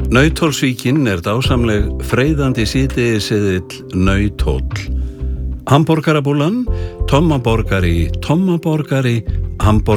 Nauthólsvíkin dásamleg freyðandi síðdegisseðill Nauthóll. Hamborgarabúlan, tommaborgari, hamborgari